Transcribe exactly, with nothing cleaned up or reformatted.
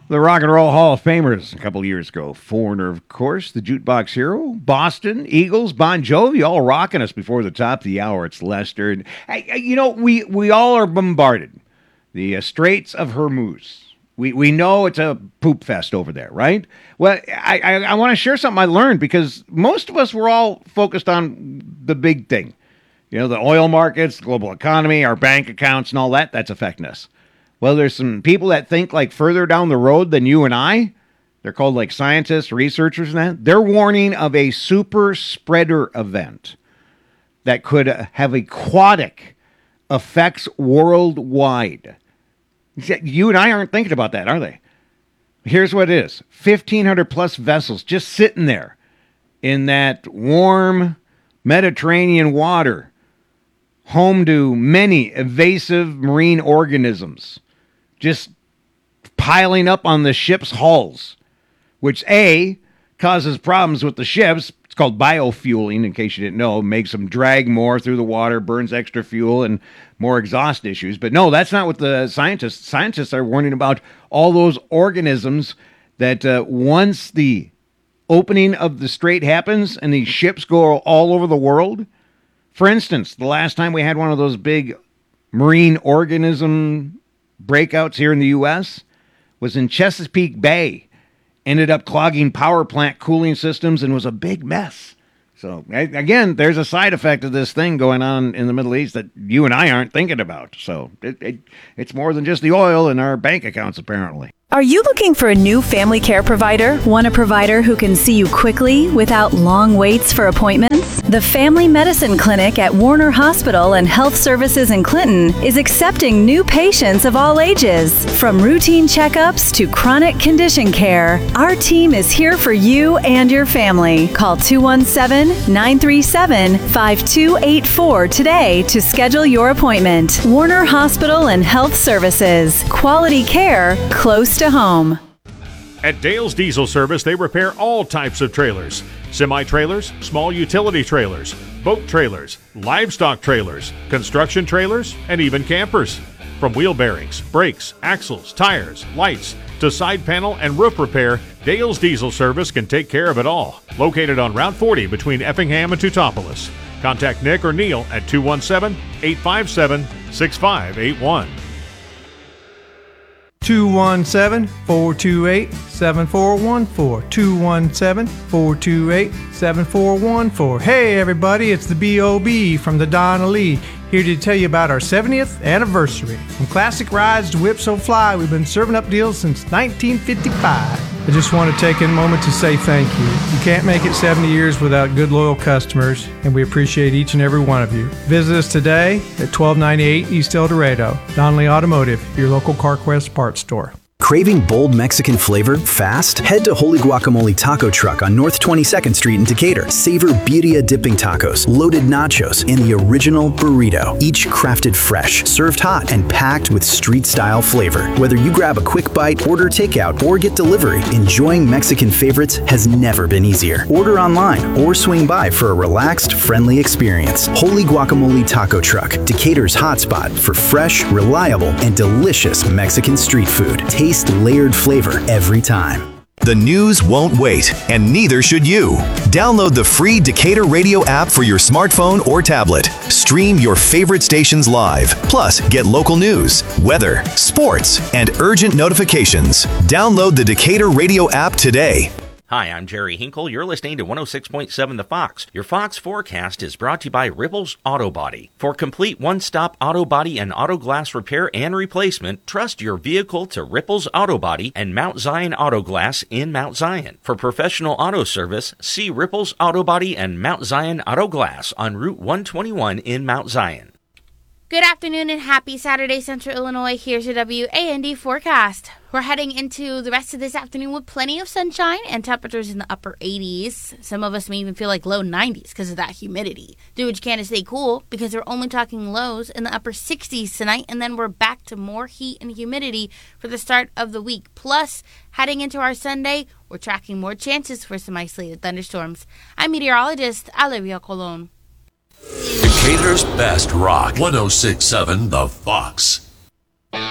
The Rock and Roll Hall of Famers a couple years ago. Foreigner, of course, the Jukebox Hero, Boston, Eagles, Bon Jovi, all rocking us before the top of the hour. It's Lester. And, you know, we, we all are bombarded. The uh, Straits of Hormuz. We we know it's a poop fest over there, right? Well, I, I, I want to share something I learned because most of us were all focused on the big thing. You know, the oil markets, global economy, our bank accounts and all that, that's affecting us. Well, there's some people that think like further down the road than you and I. They're called like scientists, researchers and that. They're warning of a super spreader event that could have aquatic effects worldwide. You and I aren't thinking about that, are they? Here's what it is. fifteen hundred plus vessels just sitting there in that warm Mediterranean water, home to many invasive marine organisms, just piling up on the ship's hulls, which A, causes problems with the ships. It's called biofueling, in case you didn't know. Makes them drag more through the water, burns extra fuel, and more exhaust issues. But no, that's not what the scientists... Scientists are warning about all those organisms that uh, once the opening of the strait happens and these ships go all over the world. For instance, the last time we had one of those big marine organism breakouts here in the U S was in Chesapeake Bay. Ended up clogging power plant cooling systems and was a big mess. So, again, there's a side effect of this thing going on in the Middle East that you and I aren't thinking about. So, it, it, it's more than just the oil in our bank accounts, apparently. Are you looking for a new family care provider? Want a provider who can see you quickly without long waits for appointments? The Family Medicine Clinic at Warner Hospital and Health Services in Clinton is accepting new patients of all ages. From routine checkups to chronic condition care, our team is here for you and your family. Call two one seven, nine three seven, five two eight four today to schedule your appointment. Warner Hospital and Health Services. Quality care close to home. At Dale's Diesel Service, they repair all types of trailers. Semi-trailers, small utility trailers, boat trailers, livestock trailers, construction trailers, and even campers. From wheel bearings, brakes, axles, tires, lights, to side panel and roof repair, Dale's Diesel Service can take care of it all. Located on Route forty between Effingham and Teutopolis. Contact Nick or Neil at two one seven, eight five seven, six five eight one. two one seven, four two eight, seven four one four. two one seven, four two eight, seven four one four. Hey everybody, it's the B O B from the Donna Lee, here to tell you about our seventieth anniversary. From classic rides to Whip So Fly, we've been serving up deals since nineteen fifty-five. I just want to take a moment to say thank you. You can't make it seventy years without good, loyal customers, and we appreciate each and every one of you. Visit us today at twelve ninety-eight East El Dorado. Donnelly Automotive, your local CarQuest parts store. Craving bold Mexican flavor fast? Head to Holy Guacamole Taco Truck on North twenty-second Street in Decatur. Savor birria dipping tacos, loaded nachos, and the original burrito. Each crafted fresh, served hot, and packed with street-style flavor. Whether you grab a quick bite, order takeout, or get delivery, enjoying Mexican favorites has never been easier. Order online or swing by for a relaxed, friendly experience. Holy Guacamole Taco Truck, Decatur's hotspot for fresh, reliable, and delicious Mexican street food. Taste layered flavor every time. The news won't wait, and neither should you. Download the free Decatur Radio app for your smartphone or tablet. Stream your favorite stations live. Plus, get local news, weather, sports, and urgent notifications. Download the Decatur Radio app today. Hi, I'm Jerry Hinkle. You're listening to one oh six point seven The Fox. Your Fox forecast is brought to you by Ripples Auto Body. For complete one-stop auto body and auto glass repair and replacement, trust your vehicle to Ripples Auto Body and Mount Zion Auto Glass in Mount Zion. For professional auto service, see Ripples Auto Body and Mount Zion Auto Glass on Route one twenty-one in Mount Zion. Good afternoon and happy Saturday, Central Illinois. Here's your W A N D forecast. We're heading into the rest of this afternoon with plenty of sunshine and temperatures in the upper eighties. Some of us may even feel like low nineties because of that humidity. Do what you can to stay cool because we're only talking lows in the upper sixties tonight, and then we're back to more heat and humidity for the start of the week. Plus, heading into our Sunday, we're tracking more chances for some isolated thunderstorms. I'm meteorologist Olivia Colon. Decatur's best rock, one oh six point seven The Fox.